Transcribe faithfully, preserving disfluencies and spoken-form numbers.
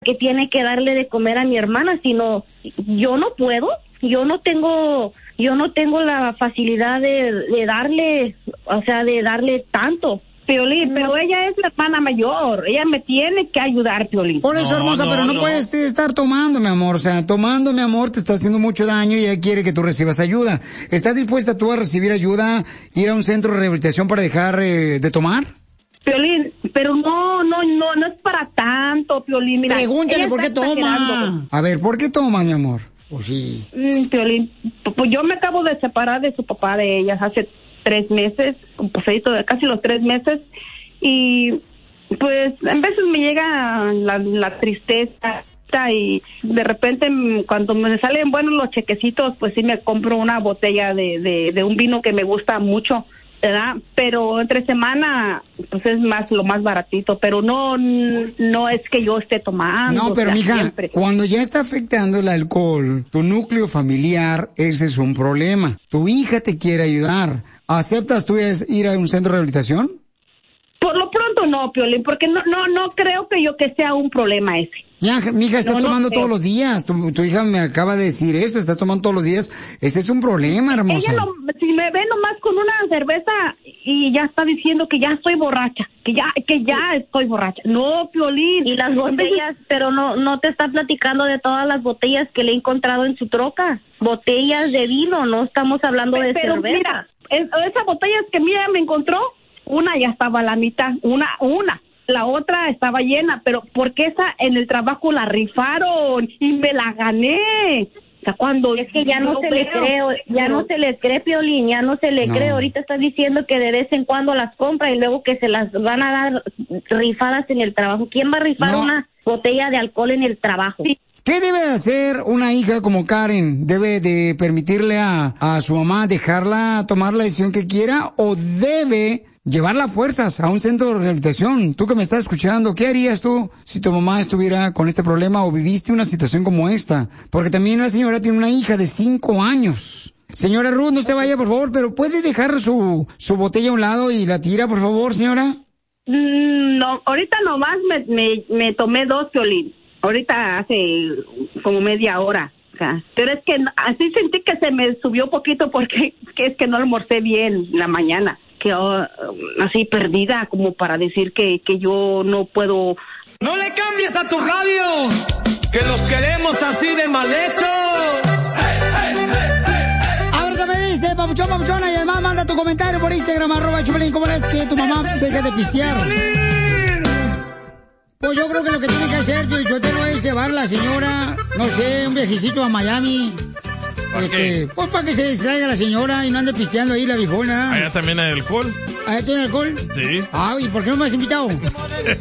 que tiene que darle de comer a mi hermana, sino yo no puedo, yo no tengo, yo no tengo la facilidad de, de darle, o sea, de darle tanto. Piolín, pero ella es la hermana mayor, ella me tiene que ayudar, Piolín. Por eso, No, hermosa, no, pero no, no. puedes estar tomando, mi amor. O sea, tomando, mi amor, te está haciendo mucho daño y ella quiere que tú recibas ayuda. ¿Estás dispuesta tú a recibir ayuda, ir a un centro de rehabilitación para dejar eh, de tomar? Piolín, pero no, no, no, no es para tanto, Piolín. Mira, Pregúntale ella por qué está exagerando. toma. A ver, ¿por qué toma, mi amor? Pues sí. Mm, Piolín, pues yo me acabo de separar de su papá de ella hace tres meses, un pasadito de casi los tres meses, y pues en veces me llega la, la tristeza y de repente cuando me salen buenos los chequecitos, pues sí me compro una botella de, de, de un vino que me gusta mucho, ¿verdad? Pero entre semana, pues es más lo más baratito, pero no no es que yo esté tomando. No, pero o sea, mija, siempre. cuando ya está afectando el alcohol, tu núcleo familiar, ese es un problema. Tu hija te quiere ayudar. ¿Aceptas tú es ir a un centro de rehabilitación? Por lo pronto no, Piolín, porque no no no creo que yo que sea un problema ese. Ya, mija, estás No, no tomando creo. todos los días. Tu, tu hija me acaba de decir eso, estás tomando todos los días. Ese es un problema, hermosa. Ella lo, si me ve nomás con una cerveza y ya está diciendo que ya estoy borracha, que ya que ya estoy borracha. No, Piolín. Y las botellas, pero no no te está platicando de todas las botellas que le he encontrado en su troca. Botellas de vino, no estamos hablando de Pero cerveza. mira, es- esas botellas que mira me encontró, una ya estaba a la mitad, una, una. La otra estaba llena, pero porque esa en el trabajo la rifaron y me la gané. O sea, cuando Es que ya no yo se le veo, cree, ya pero- no se le cree, Piolín, ya no se le No. cree. Ahorita estás diciendo que de vez en cuando las compra y luego que se las van a dar rifadas en el trabajo. ¿Quién va a rifar No. una botella de alcohol en el trabajo? Sí. ¿Qué debe de hacer una hija como Karen? ¿Debe de permitirle a, a su mamá dejarla tomar la decisión que quiera o debe llevarla a fuerzas a un centro de rehabilitación? Tú que me estás escuchando, ¿qué harías tú si tu mamá estuviera con este problema o viviste una situación como esta? Porque también la señora tiene una hija de cinco años. Señora Ruth, no se vaya, por favor, pero ¿puede dejar su, su botella a un lado y la tira, por favor, señora? Mm, No, ahorita nomás me, me, me tomé dos, Piolín. Ahorita hace como media hora. O sea, pero es que no- así sentí que se me subió poquito porque que es que no almorcé bien la mañana. Que oh, así perdida como para decir que, que yo no puedo. No le cambies a tu radio, que los queremos así de mal hechos. Ahora me dice, papuchón, papuchona, y además manda tu comentario por Instagram, arroba Chupelín, ¿cómo le es que tu mamá deje de pistear? Pues yo creo que lo que tiene que hacer, Piolichotelo, es llevar a la señora, no sé, un viajecito a Miami. ¿Para Este, qué? Pues para que se distraiga la señora y no ande pisteando ahí la viejona. Allá también hay alcohol. ¿Allá tiene alcohol? Sí. Ah, ¿y por qué no me has invitado?